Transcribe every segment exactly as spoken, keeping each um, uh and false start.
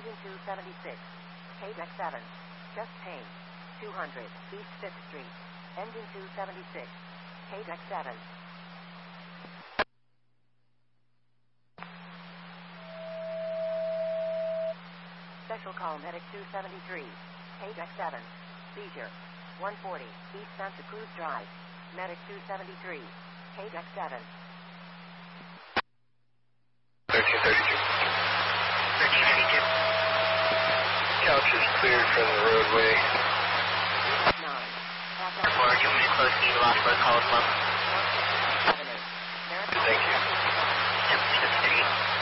Engine two seventy-six. K deck seven. Just Payne. two hundred. East fifth Street. Engine two seventy-six. K deck seven. Special call Medic two seventy-three. K deck seven. Seizure. one forty. East Santa Cruz Drive. Medic two seventy-three. K deck seven. thirteen thirty-two. thirteen thirty-two. Couch is cleared from the roadway. nine. Or do you want me to close the last road call as well? Thank you. Yep, six thirty.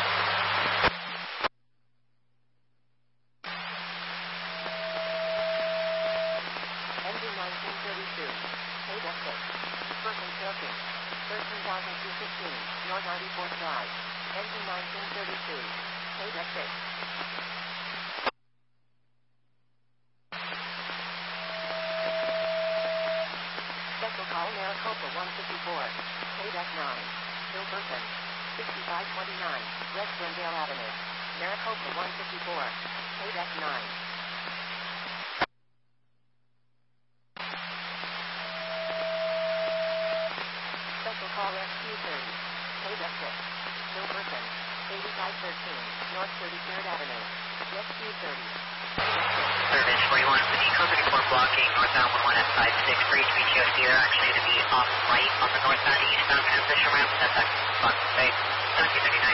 Engine nineteen thirty-two. K deck six. Person choking. thirteen thousand two hundred fifteen. North ninety-fourth Drive. Engine nineteen thirty-two. K deck six. Special call Maricopa one fifty-four. K deck nine. Still person. sixty-five twenty-nine. West Glendale Avenue. Maricopa one fifty-four. K deck nine. Special call S Q thirty. K deck six. Still person. eighty-five thirteen. North thirty-third Avenue. S Q thirty. Service forty-one, the Code thirty-four blocking northbound one one at five six for H B T O C. They're actually going to be off right on the northbound eastbound transition ramp. That's actually blocked. Nineteen thirty-nine.